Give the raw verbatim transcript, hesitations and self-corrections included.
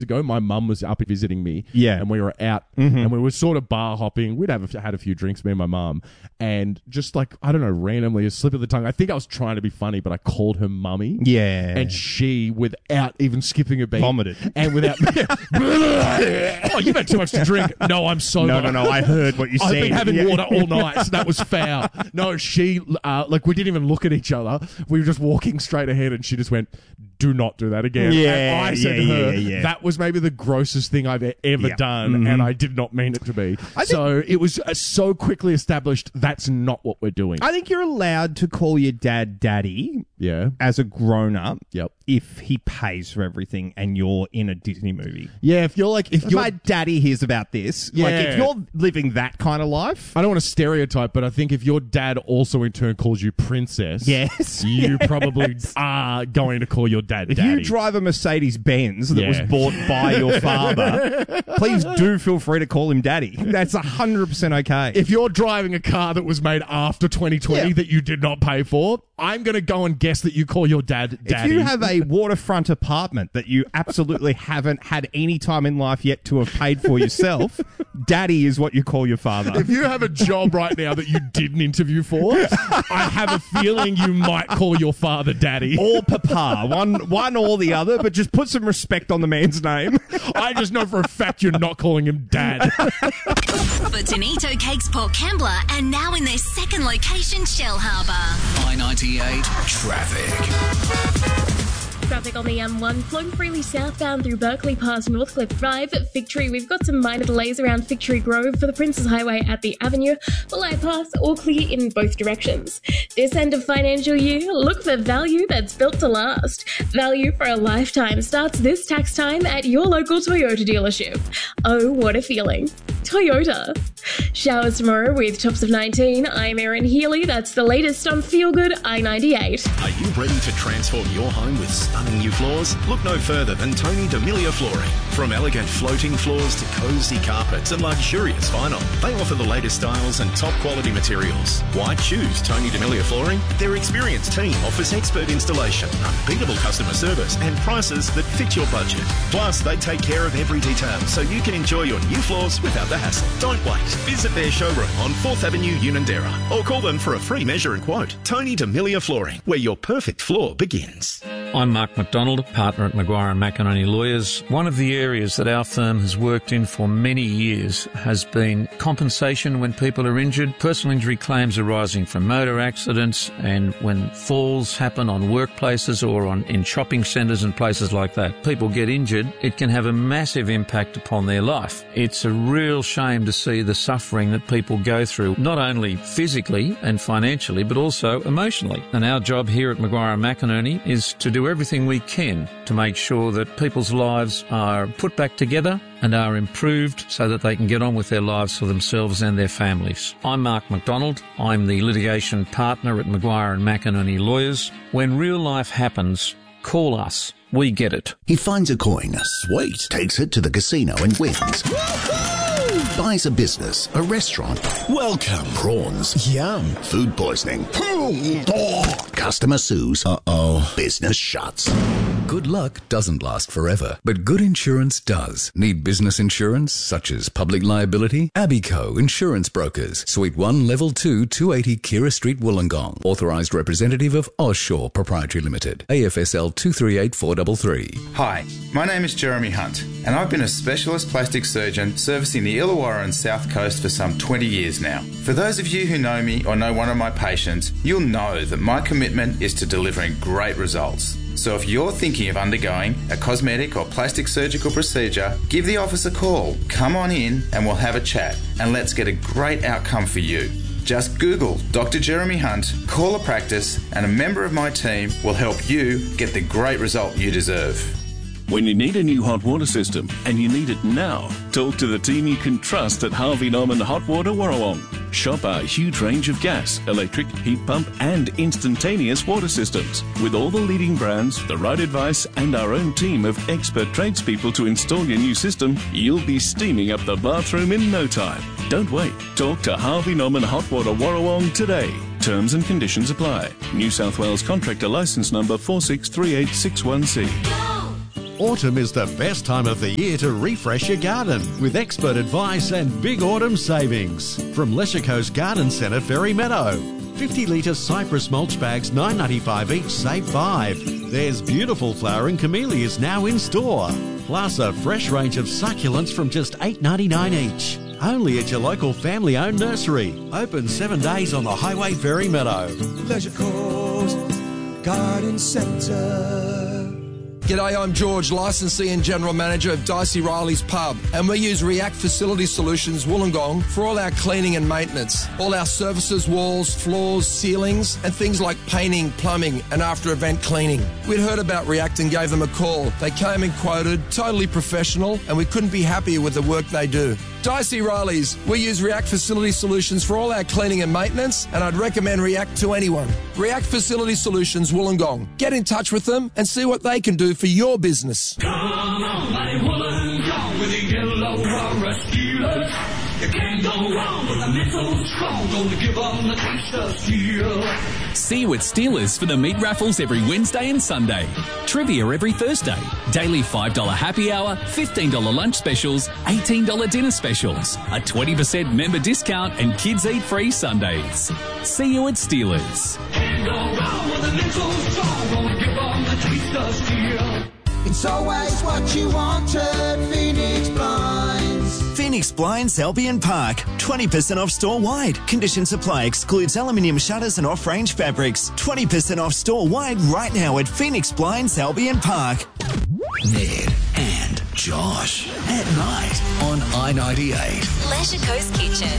ago, my mum was up visiting me. Yeah. And we were out mm-hmm. and we were sort of bar hopping. We'd have a, had a few drinks, me and my mum. And just like, I don't know, randomly, a slip of the tongue. I think I was trying to be funny, but I called her mummy. Yeah. And she, without even skipping a beat. Vomited. And without... oh, you've had too much to drink. No, I'm so... No, no, no, I heard what you I've said. I've been having yeah. water all night, so that was foul. No, she... Uh, like, we didn't even look at each other. We were just walking straight ahead, and she just went, do not do that again. Yeah, and I said yeah, to her, yeah, yeah. that was maybe the grossest thing I've ever Yeah. done, Mm-hmm. and I did not mean it to be. I so it was uh, so quickly established that's not what we're doing. I think you're allowed to call your dad daddy yeah. as a grown-up Yep. if he pays for everything and you're in a Disney movie. Yeah, if you're like... if If you're, my daddy hears about this, Yeah. like if you're living that kind of life... I don't want to stereotype, but I think if your dad also in turn calls you princess... Yes. You yes. probably are going to call your dad If daddy. you drive a Mercedes-Benz that Yeah. was bought by your father, please do feel free to call him daddy. That's one hundred percent okay. If you're driving a car that was made after twenty twenty Yeah. that you did not pay for, I'm going to go and guess that you call your dad daddy. If you have a waterfront apartment that you absolutely haven't had any time in life yet to have paid for yourself, daddy is what you call your father. If you have a job right now that you didn't interview for, I have a feeling you might call your father daddy. Or papa, one one or the other, but just put some respect on the man's name. I just know for a fact you're not calling him dad. Bonito Cakes Port Kembla and now in their second location, Shell Harbour. I ninety-eight traffic. Traffic on the M one flowing freely southbound through Berkeley past Northcliffe Drive. At Fig Tree, we've got some minor delays around Fig Tree Grove for the Princes Highway at the Avenue. Malaya Pass, all clear in both directions. This end of financial year, look for value that's built to last. Value for a lifetime starts this tax time at your local Toyota dealership. Oh, what a feeling. Toyota. Showers tomorrow with tops of nineteen. I'm Erin Healy. That's the latest on Feel Good I ninety-eight. Are you ready to transform your home with stunning new floors? Look no further than Tony D'Amelio Flooring. From elegant floating floors to cozy carpets and luxurious vinyl, they offer the latest styles and top quality materials. Why choose Tony D'Amelio Flooring? Their experienced team offers expert installation, unbeatable customer service and prices that fit your budget. Plus, they take care of every detail so you can enjoy your new floors without the hassle. Don't wait. Visit their showroom on fourth Avenue, Unanderra, or call them for a free measure and quote. Tony D'Amelio Flooring, where your perfect floor begins. I'm Mark McDonald, partner at Maguire and McInerney Lawyers. One of the areas that our firm has worked in for many years has been compensation when people are injured, personal injury claims arising from motor accidents, and when falls happen on workplaces or on in shopping centres and places like that. People get injured, it can have a massive impact upon their life. It's a real shame to see the suffering that people go through, not only physically and financially, but also emotionally. And our job here at Maguire and McInerney is to do everything we can to make sure that people's lives are put back together and are improved so that they can get on with their lives for themselves and their families. I'm Mark McDonald. I'm the litigation partner at Maguire and McInerney Lawyers. When real life happens, call us. We get it. He finds a coin, sweet, takes it to the casino and wins. Buys a business, a restaurant. Welcome. Prawns. Yum. Food poisoning. Customer sues. Uh-oh. Business shuts. Good luck doesn't last forever, but good insurance does. Need business insurance, such as public liability? Abico Insurance Brokers. Suite one, Level two, two eighty Kira Street, Wollongong. Authorised representative of Osshore Proprietary Limited. A F S L two three eight four three three. Hi, my name is Jeremy Hunt, and I've been a specialist plastic surgeon servicing the Illawarra and South Coast for some twenty years now. For those of you who know me or know one of my patients, you'll know that my commitment is to delivering great results. So if you're thinking of undergoing a cosmetic or plastic surgical procedure, give the office a call. Come on in and we'll have a chat, and let's get a great outcome for you. Just Google Doctor Jeremy Hunt, call a practice, and a member of my team will help you get the great result you deserve. When you need a new hot water system, and you need it now, talk to the team you can trust at Harvey Norman Hot Water Warrawong. Shop our huge range of gas, electric, heat pump and instantaneous water systems. With all the leading brands, the right advice and our own team of expert tradespeople to install your new system, you'll be steaming up the bathroom in no time. Don't wait. Talk to Harvey Norman Hot Water Warrawong today. Terms and conditions apply. New South Wales Contractor Licence Number four six three eight six one C. Autumn is the best time of the year to refresh your garden with expert advice and big autumn savings. From Leisure Coast Garden Centre, Ferry Meadow. fifty litre cypress mulch bags, nine dollars ninety-five each, save five dollars. There's beautiful flowering camellias now in store. Plus a fresh range of succulents from just eight dollars ninety-nine each. Only at your local family-owned nursery. Open seven days on the Highway, Ferry Meadow. Leisure Coast Garden Centre. G'day, I'm George, licensee and general manager of Dicey Riley's Pub, and we use React Facility Solutions Wollongong for all our cleaning and maintenance. All our services, walls, floors, ceilings, and things like painting, plumbing, and after-event cleaning. We'd heard about React and gave them a call. They came and quoted, totally professional, and we couldn't be happier with the work they do. Dicey Riley's, we use React Facility Solutions for all our cleaning and maintenance, and I'd recommend React to anyone. React Facility Solutions Wollongong. Get in touch with them and see what they can do for your business. Come on, my Wollongong with the yellow rescuers. You can't go wrong with a missile strong. Gonna give them the taste of steel. See you at Steelers for the meat raffles every Wednesday and Sunday. Trivia every Thursday. Daily five dollars happy hour, fifteen dollars lunch specials, eighteen dollars dinner specials. A twenty percent member discount and kids eat free Sundays. See you at Steelers. Can't go wrong with a missile strong. Gonna give them the taste of steel. It's always what you wanted, Phoenix Blinds. Phoenix Blinds, Albion Park. twenty percent off store-wide. Condition supply excludes aluminium shutters and off-range fabrics. twenty percent off store-wide right now at Phoenix Blinds, Albion Park. Ned and Josh at night on I ninety-eight. Leisure Coast Kitchen.